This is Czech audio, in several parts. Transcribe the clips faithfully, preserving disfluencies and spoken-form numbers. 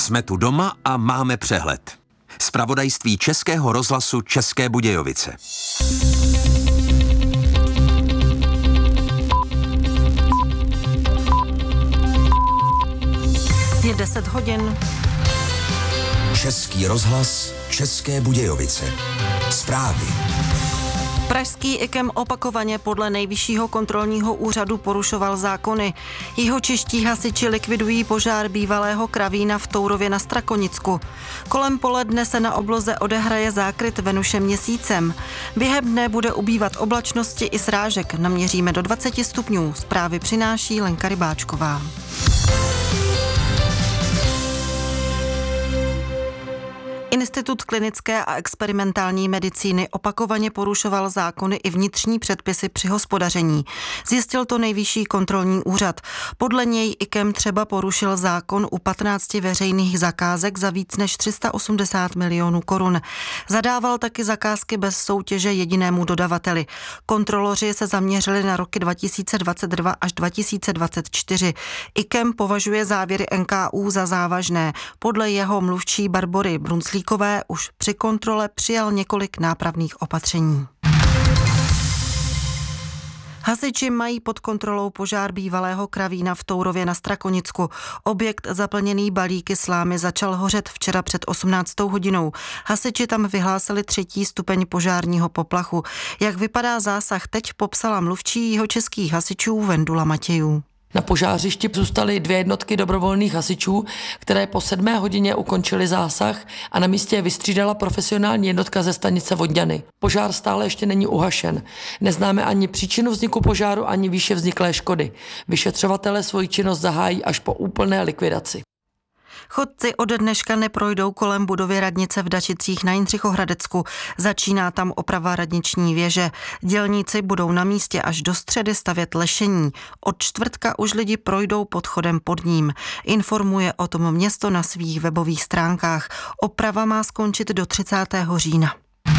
Jsme tu doma a máme přehled. Zpravodajství Českého rozhlasu České Budějovice. Je deset hodin. Český rozhlas České Budějovice. Zprávy. Pražský IKEM opakovaně podle Nejvyššího kontrolního úřadu porušoval zákony. Jihočeští hasiči likvidují požár bývalého kravína v Tourově na Strakonicku. Kolem poledne se na obloze odehraje zákryt Venuše měsícem. Během dne bude ubývat oblačnosti i srážek. Naměříme do dvacet stupňů. Zprávy přináší Lenka Rybáčková. Institut klinické a experimentální medicíny opakovaně porušoval zákony i vnitřní předpisy při hospodaření. Zjistil to Nejvyšší kontrolní úřad. Podle něj IKEM třeba porušil zákon u patnácti veřejných zakázek za víc než tři sta osmdesát milionů korun. Zadával taky zakázky bez soutěže jedinému dodavateli. Kontroloři se zaměřili na roky dva tisíce dvacet dva až dva tisíce dvacet čtyři. IKEM považuje závěry N K U za závažné. Podle jeho mluvčí Barbory Brunzlíkové už při kontrole přijal několik nápravných opatření. Hasiči mají pod kontrolou požár bývalého kravína v Tourově na Strakonicku. Objekt zaplněný balíky slámy začal hořet včera před osmnáctou hodinou. Hasiči tam vyhlásili třetí stupeň požárního poplachu. Jak vypadá zásah, teď popsala mluvčí jihočeských hasičů Vendula Matějů. Na požářišti zůstaly dvě jednotky dobrovolných hasičů, které po sedmé hodině ukončily zásah a na místě je vystřídala profesionální jednotka ze stanice Vodňany. Požár stále ještě není uhašen. Neznáme ani příčinu vzniku požáru, ani výše vzniklé škody. Vyšetřovatelé svoji činnost zahájí až po úplné likvidaci. Chodci ode dneška neprojdou kolem budovy radnice v Dačicích na Jindřichohradecku. Začíná tam oprava radniční věže. Dělníci budou na místě až do středy stavět lešení. Od čtvrtka už lidi projdou podchodem pod ním. Informuje o tom město na svých webových stránkách. Oprava má skončit do třicátého října.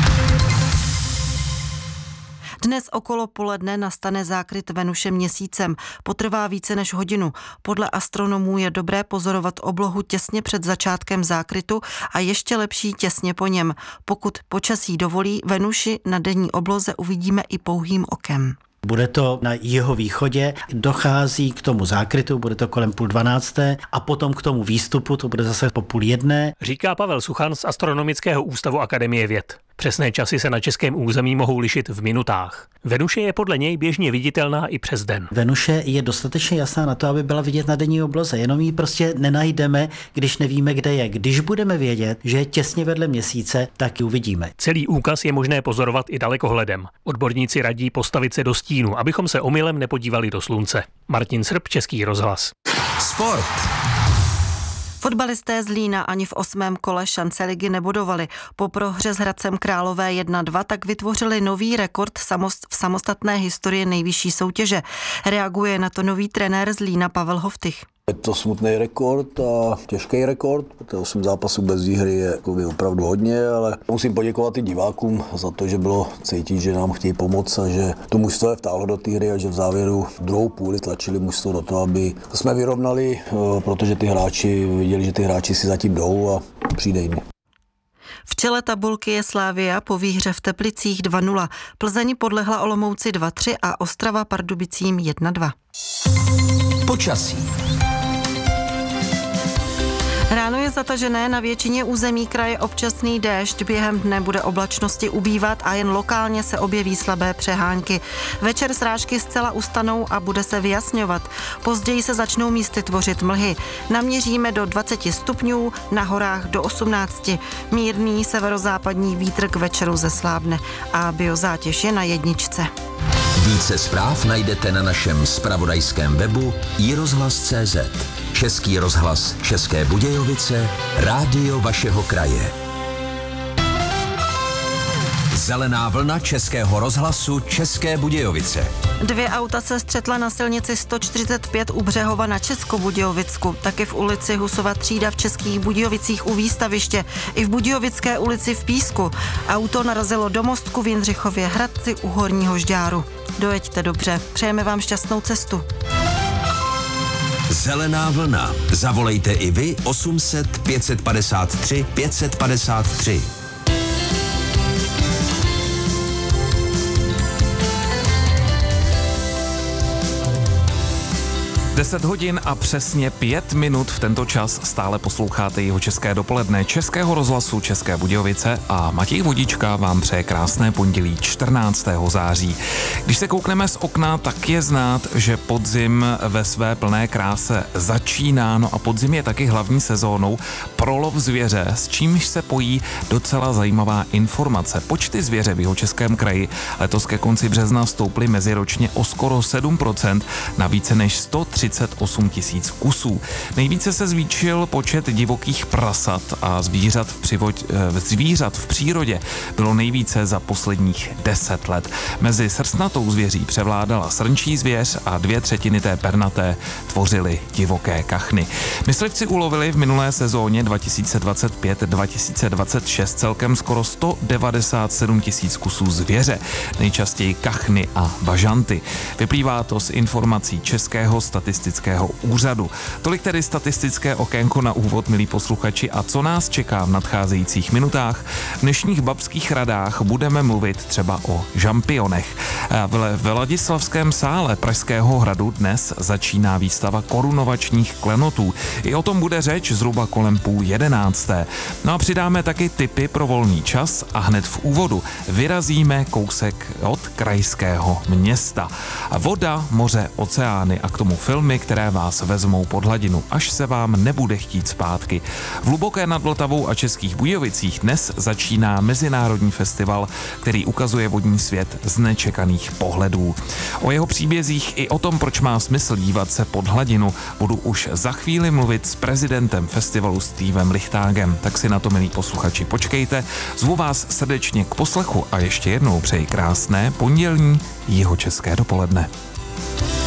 Dnes okolo poledne nastane zákryt Venuše měsícem. Potrvá více než hodinu. Podle astronomů je dobré pozorovat oblohu těsně před začátkem zákrytu a ještě lepší těsně po něm. Pokud počasí dovolí, Venuši na denní obloze uvidíme i pouhým okem. Bude to na jihovýchodě, dochází k tomu zákrytu, bude to kolem půl dvanácté a potom k tomu výstupu, to bude zase po půl jedné. Říká Pavel Suchan z Astronomického ústavu Akademie věd. Přesné časy se na českém území mohou lišit v minutách. Venuše je podle něj běžně viditelná i přes den. Venuše je dostatečně jasná na to, aby byla vidět na denní obloze, jenom ji prostě nenajdeme, když nevíme, kde je. Když budeme vědět, že je těsně vedle měsíce, tak ji uvidíme. Celý úkaz je možné pozorovat i dalekohledem. Odborníci radí postavit se do stínu, abychom se omylem nepodívali do slunce. Martin Srb, Český rozhlas. Sport. Fotbalisté z Zlína ani v osmém kole šance ligy nebodovali. Po prohře s Hradcem Králové jedna dva tak vytvořili nový rekord v samostatné historii nejvyšší soutěže. Reaguje na to nový trenér Zlína Pavel Hoftych. Je to smutný rekord a těžký rekord, protože osm zápasů bez výhry je opravdu hodně, ale musím poděkovat i divákům za to, že bylo cítit, že nám chtějí pomoct a že to mužstvo je vtáhlo do té hry a že v závěru druhou půli tlačili mužstvo do toho, aby jsme vyrovnali, protože ty hráči viděli, že ty hráči si zatím jdou a přijde jim. V čele tabulky je Slavia po výhře v Teplicích dva nula. Plzeň podlehla Olomouci dva tři a Ostrava Pardubicím jedna dva. Počasí. Ráno je zatažené, na většině území kraje občasný déšť, během dne bude oblačnosti ubývat a jen lokálně se objeví slabé přehánky. Večer srážky zcela ustanou a bude se vyjasňovat. Později se začnou místy tvořit mlhy. Naměříme do dvacet stupňů, na horách do osmnácti. Mírný severozápadní vítr k večeru zeslábne a biozátěž je na jedničce. Více zpráv najdete na našem zpravodajském webu i rozhlas tečka cé zet. Český rozhlas České Budějovice, rádio vašeho kraje. Zelená vlna Českého rozhlasu České Budějovice. Dvě auta se střetla na silnici sto čtyřicet pět u Břehova na Českobudějovicku, taky v ulici Husova třída v Českých Budějovicích u výstaviště, i v Budějovické ulici v Písku. Auto narazilo do mostku v Jindřichově Hradci u Horního Žďáru. Dojeďte dobře, přejeme vám šťastnou cestu. Zelená vlna. Zavolejte i vy osm set pět padesát tři pět padesát tři. deset hodin a přesně pět minut v tento čas stále posloucháte Jihočeské dopoledne Českého rozhlasu České Budějovice a Matěj Vodička vám přeje krásné pondělí čtrnáctého září. Když se koukneme z okna, tak je znát, že podzim ve své plné kráse začíná, no a podzim je taky hlavní sezónou pro lov zvěře, s čímž se pojí docela zajímavá informace. Počty zvěře v Jihočeském kraji letos ke konci března stouply meziročně o skoro sedm procent na více než sto třicet osm tisíc kusů. Nejvíce se zvýšil počet divokých prasat a zvířat v, přivod, zvířat v přírodě bylo nejvíce za posledních deset let. Mezi srstnatou zvěří převládala srnčí zvěř a dvě třetiny té pernaté tvořily divoké kachny. Myslivci ulovili v minulé sezóně dva tisíce dvacet pět dva tisíce dvacet šest celkem skoro sto devadesát sedm tisíc kusů zvěře, nejčastěji kachny a bažanty. Vyplývá to z informací Českého statistického úřadu. Tolik tedy statistické okénko na úvod, milí posluchači, a co nás čeká v nadcházejících minutách? V dnešních babských radách budeme mluvit třeba o žampionech. V Vladislavském sále Pražského hradu dnes začíná výstava korunovačních klenotů. I o tom bude řeč zhruba kolem půl jedenácté. No a přidáme taky tipy pro volný čas a hned v úvodu vyrazíme kousek od krajského města. Voda, moře, oceány a k tomu filmy, které vás vezmou pod hladinu, až se vám nebude chtít zpátky. V Hluboké nad Vltavou a Českých Budějovicích dnes začíná mezinárodní festival, který ukazuje vodní svět z nečekaných pohledů. O jeho příbězích i o tom, proč má smysl dívat se pod hladinu, budu už za chvíli mluvit s prezidentem festivalu Stevem Lichtágem. Tak si na to, milí posluchači, počkejte. Zvu vás srdečně k poslechu a ještě jednou přeji krásné pondělní Jihočeské dopoledne.